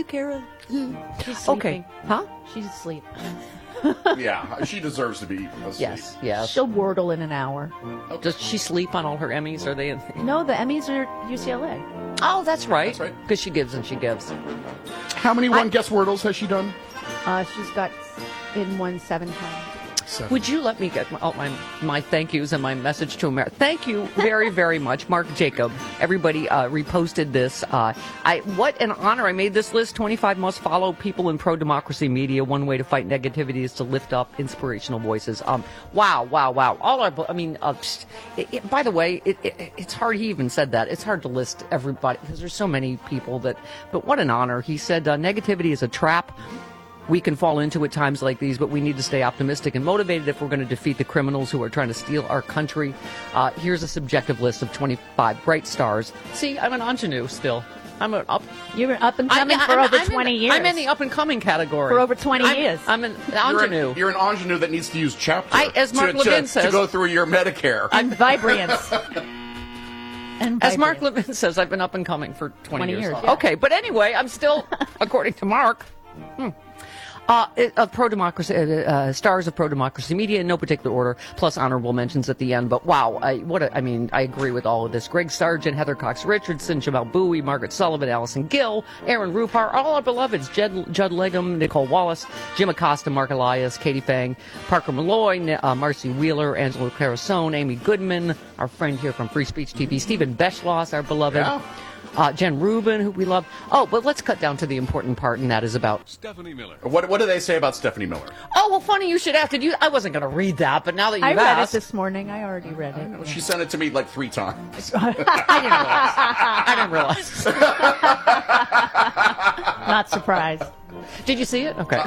Kara. She's sleeping. Okay. Huh? She's asleep. Yeah, she deserves to be asleep. Yes. She'll wordle in an hour. Does she sleep on all her Emmys? Are they in? No, the Emmys are UCLA. Oh, that's right. That's right. Because she gives and she gives. How many one-guess Wordles has she done? She's got in one 7 times. 7. Would you let me get my thank yous and my message to America? Thank you very, very much, Mark Jacob. Everybody reposted this. What an honor. I made this list. 25 most follow people in pro-democracy media. One way to fight negativity is to lift up inspirational voices. Wow. By the way, it's hard. He even said that. It's hard to list everybody because there's so many people but what an honor. He said negativity is a trap. We can fall into at times like these, but we need to stay optimistic and motivated if we're going to defeat the criminals who are trying to steal our country. Here's a subjective list of 25 bright stars. See, I'm an ingenue still. You're up and coming for over 20 years. I'm in the up and coming category. For over 20 years. I'm an ingenue. You're an ingenue that needs to use chapter as Mark Levin says, to go through your Medicare. And Vibrance. As Mark Levin says, I've been up and coming for 20 years. Yeah. Okay, but anyway, I'm still, according to Mark... pro-democracy, stars of pro-democracy media in no particular order, plus honorable mentions at the end. But wow, I agree with all of this. Greg Sargent, Heather Cox Richardson, Jamal Bowie, Margaret Sullivan, Allison Gill, Aaron Rupar, all our beloveds, Judd Legum, Nicole Wallace, Jim Acosta, Mark Elias, Katie Fang, Parker Malloy, Marcy Wheeler, Angela Carasone, Amy Goodman, our friend here from Free Speech TV, Stephen Beschloss, our beloved. Yeah. Jen Rubin, who we love. Oh, but let's cut down to the important part, and that is about Stephanie Miller. What do they say about Stephanie Miller? Oh, well, funny you should ask. I wasn't going to read that, but now that you've read asked, it this morning. I already read it. Yeah. She sent it to me like 3 times. I didn't realize. Not surprised. Did you see it? Okay.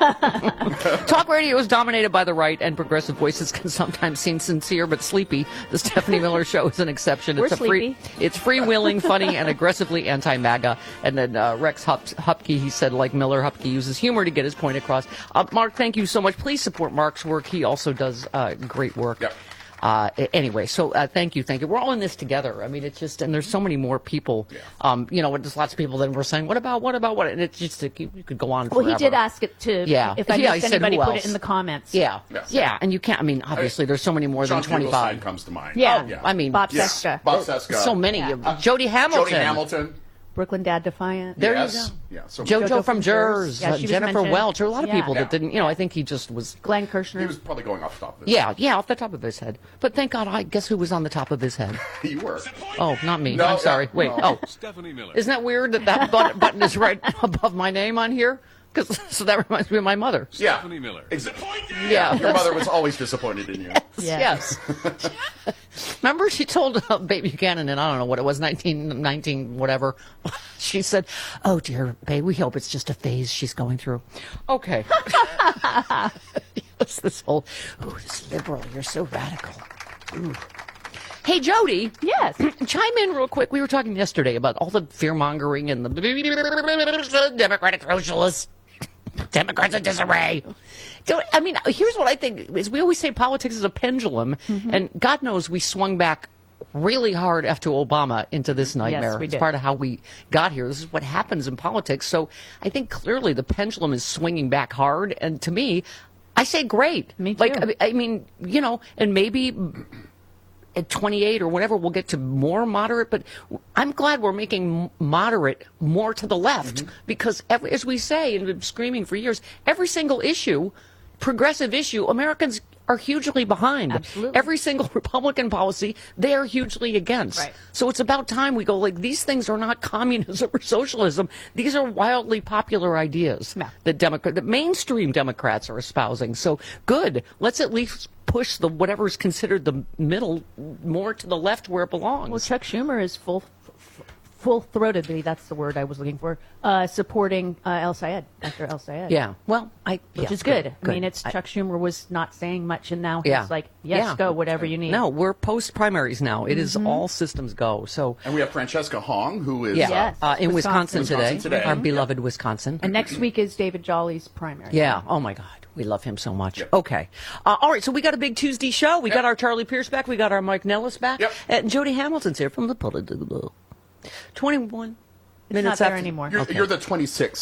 Talk radio is dominated by the right, and progressive voices can sometimes seem sincere but sleepy. The Stephanie Miller Show is an exception. We're sleepy. It's freewheeling, funny, and aggressively anti-MAGA. And then Rex Hupke, he said, like Miller, Hupke uses humor to get his point across. Mark, thank you so much. Please support Mark's work. He also does great work. Yep. Anyway, so thank you. We're all in this together. I mean, it's just, and there's so many more people. Yeah. There's lots of people that were saying, what about what? And it's just, you could go on forever. Well, he did ask it to, if I missed anybody, put it in the comments. Yeah, and you can't, obviously there's so many more John than 25. comes to mind. Yeah. Bob Seska. Bob Seska. So many. Yeah. Jody Hamilton. Brooklyn Dad Defiant. There you go. Yeah, so JoJo from Jers. Jennifer Welch. There are a lot of people that didn't, I think he just was. Glenn Kirshner. He was probably going off the top of his head. Yeah, off the top of his head. But thank God, I guess who was on the top of his head? You were. Oh, not me. No, I'm sorry. Wait. No. Oh. Stephanie Miller. Isn't that weird that button is right above my name on here? So that reminds me of my mother. Yeah. Stephanie Miller. Yeah. Your mother was always disappointed in you. Yes. Remember, she told Baby Buchanan, and I don't know what it was, 19, whatever. She said, "Oh dear, babe, we hope it's just a phase she's going through." Okay. What's this whole? Ooh, this liberal, you're so radical. Ooh. Hey, Jody. Yes. Chime in real quick. We were talking yesterday about all the fear-mongering and the Democratic Socialists. Democrats in disarray. Here's what I think is we always say politics is a pendulum, and God knows we swung back really hard after Obama into this nightmare. Yes, we did. It's part of how we got here. This is what happens in politics. So I think clearly the pendulum is swinging back hard, and to me, I say great. Me too. And maybe at 28 or whatever, we'll get to more moderate, but I'm glad we're making moderate more to the left because, as we say and been screaming for years, every single issue, progressive issue, Americans are hugely behind. Absolutely. Every single Republican policy, they are hugely against. Right. So it's about time we go, these things are not communism or socialism. These are wildly popular ideas that mainstream Democrats are espousing. So good. Let's at least push whatever is considered the middle more to the left where it belongs. Well, Chuck Schumer is full-throatedly, that's the word I was looking for, supporting Dr. El Sayed. Yeah. Well, which is good. I mean, Chuck Schumer was not saying much, and now he's like, go, whatever you need. No, we're post-primaries now. It is all systems go. So, and we have Francesca Hong, who is in Wisconsin today. Our beloved Wisconsin. And next week is David Jolly's primary. Yeah. Oh, my God. We love him so much. Yep. Okay. All right, so we got a big Tuesday show. We got our Charlie Pierce back. We got our Mike Nellis back. Yep. And Jody Hamilton's here from the political. 21 It's minutes not there after. anymore. You're the 26th.